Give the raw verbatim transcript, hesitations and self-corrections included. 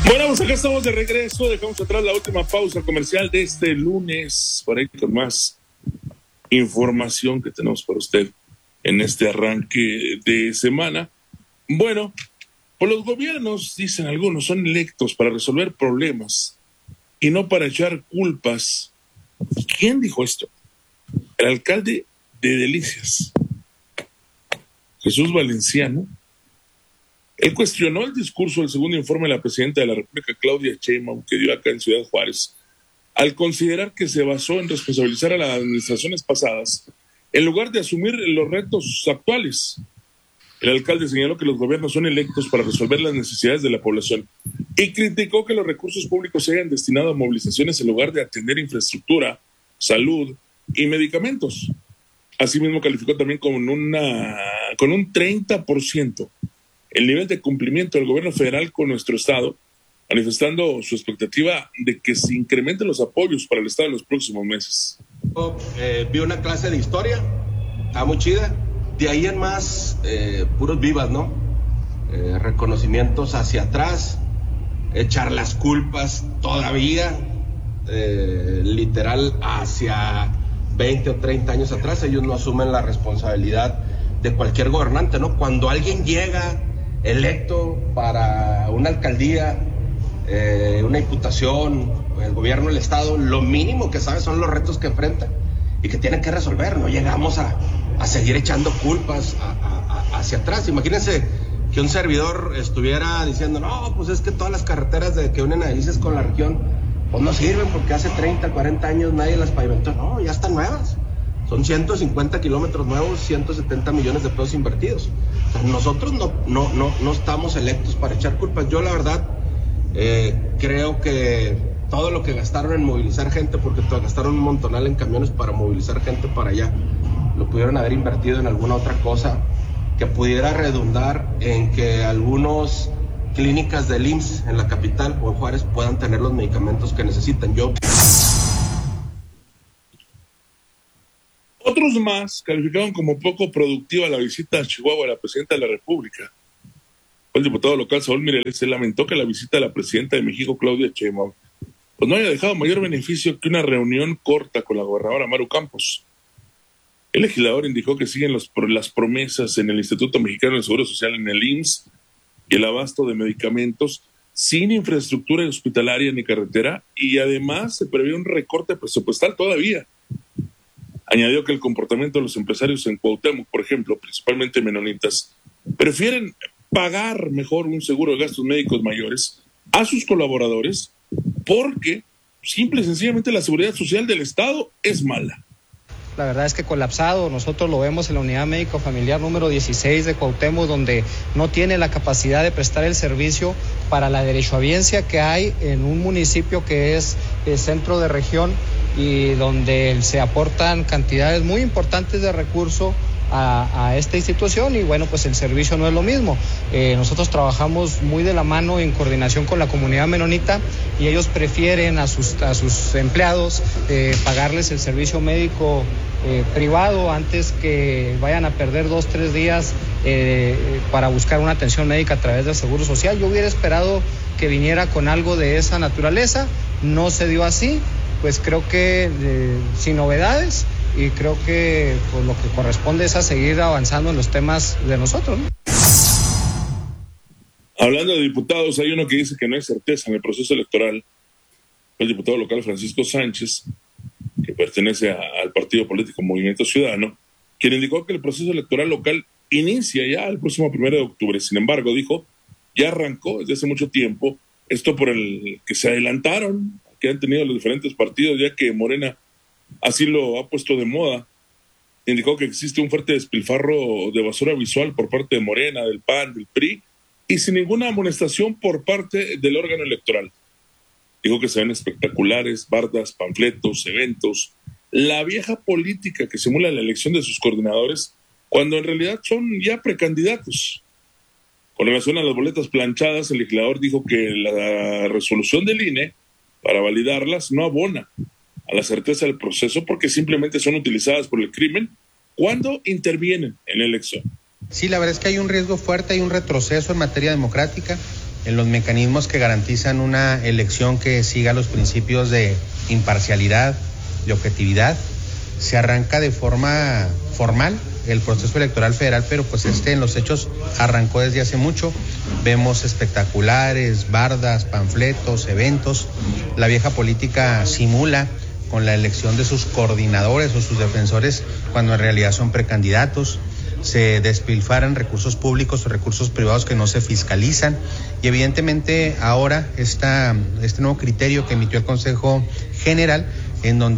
Bueno, pues acá estamos de regreso, dejamos atrás la última pausa comercial de este lunes, por ahí con más información que tenemos para usted en este arranque de semana. Bueno, pues los gobiernos, dicen algunos, son electos para resolver problemas y no para echar culpas. ¿Quién dijo esto? El alcalde de Delicias, Jesús Valenciano. Él cuestionó el discurso del segundo informe de la presidenta de la República, Claudia Sheinbaum, que dio acá en Ciudad Juárez, al considerar que se basó en responsabilizar a las administraciones pasadas en lugar de asumir los retos actuales. El alcalde señaló que los gobiernos son electos para resolver las necesidades de la población y criticó que los recursos públicos se hayan destinado a movilizaciones en lugar de atender infraestructura, salud y medicamentos. Asimismo, calificó también con, una, con un treinta por ciento el nivel de cumplimiento del gobierno federal con nuestro estado, manifestando su expectativa de que se incrementen los apoyos para el estado en los próximos meses. Eh, vi una clase de historia, está muy chida. De ahí en más, eh, puros vivas, ¿no? Eh, reconocimientos hacia atrás, echar las culpas todavía, eh, literal, hacia veinte o treinta años atrás. Ellos no asumen la responsabilidad de cualquier gobernante, ¿no? Cuando alguien llega electo para una alcaldía, eh, una diputación, el gobierno del estado, lo mínimo que sabe son los retos que enfrenta y que tienen que resolver. No llegamos a, a seguir echando culpas a, a, a, hacia atrás. Imagínense que un servidor estuviera diciendo, no, pues es que todas las carreteras de, que unen a Delicias con la región, pues no sirven porque hace treinta, cuarenta años nadie las pavimentó. No, ya están nuevas. Son ciento cincuenta kilómetros nuevos, ciento setenta millones de pesos invertidos. O sea, nosotros no, no, no, no estamos electos para echar culpas. Yo la verdad eh, creo que todo lo que gastaron en movilizar gente, porque gastaron un montonal en camiones para movilizar gente para allá, lo pudieron haber invertido en alguna otra cosa que pudiera redundar en que algunos clínicas del I M S S en la capital o en Juárez puedan tener los medicamentos que necesitan. Yo Otros más calificaron como poco productiva la visita a Chihuahua de la presidenta de la República. El diputado local Saúl Mireles se lamentó que la visita de la presidenta de México, Claudia Sheinbaum, pues no haya dejado mayor beneficio que una reunión corta con la gobernadora Maru Campos. El legislador indicó que siguen los, las promesas en el Instituto Mexicano del Seguro Social, en el I M S S, y el abasto de medicamentos sin infraestructura hospitalaria ni carretera, y además se prevé un recorte presupuestal todavía. Añadió que el comportamiento de los empresarios en Cuauhtémoc, por ejemplo, principalmente menonitas, prefieren pagar mejor un seguro de gastos médicos mayores a sus colaboradores porque simple y sencillamente la seguridad social del Estado es mala. La verdad es que colapsado, nosotros lo vemos en la unidad médico familiar número dieciséis de Cuauhtémoc, donde no tiene la capacidad de prestar el servicio para la derechohabiencia que hay en un municipio que es el centro de región y donde se aportan cantidades muy importantes de recursos a, a esta institución, y bueno, pues el servicio no es lo mismo. Eh, nosotros trabajamos muy de la mano en coordinación con la comunidad menonita y ellos prefieren a sus, a sus empleados eh, pagarles el servicio médico eh, privado antes que vayan a perder dos, tres días eh, para buscar una atención médica a través del Seguro Social. Yo hubiera esperado que viniera con algo de esa naturaleza, no se dio así. Pues creo que eh, sin novedades, y creo que pues, lo que corresponde es a seguir avanzando en los temas de nosotros, ¿no? Hablando de diputados, hay uno que dice que no hay certeza en el proceso electoral. El diputado local Francisco Sánchez, que pertenece a, al partido político Movimiento Ciudadano, quien indicó que el proceso electoral local inicia ya el próximo primero de octubre. Sin embargo, dijo, ya arrancó desde hace mucho tiempo, esto por el que se adelantaron que han tenido los diferentes partidos, ya que Morena así lo ha puesto de moda. Indicó que existe un fuerte despilfarro de basura visual por parte de Morena, del P A N, del P R I, y sin ninguna amonestación por parte del órgano electoral. Dijo que se ven espectaculares, bardas, panfletos, eventos, la vieja política que simula la elección de sus coordinadores, cuando en realidad son ya precandidatos. Con relación a las boletas planchadas, el legislador dijo que la resolución del I N E para validarlas no abona a la certeza del proceso porque simplemente son utilizadas por el crimen cuando intervienen en la elección. Sí, la verdad es que hay un riesgo fuerte, hay un retroceso en materia democrática. en los mecanismos que garantizan una elección que siga los principios de imparcialidad, de objetividad. Se arranca de forma formal el proceso electoral federal, pero pues este en los hechos arrancó desde hace mucho. Vemos espectaculares, bardas, panfletos, eventos. La vieja política simula con la elección de sus coordinadores o sus defensores cuando en realidad son precandidatos. Se despilfarran recursos públicos o recursos privados que no se fiscalizan, y evidentemente ahora esta, este nuevo criterio que emitió el Consejo General, en donde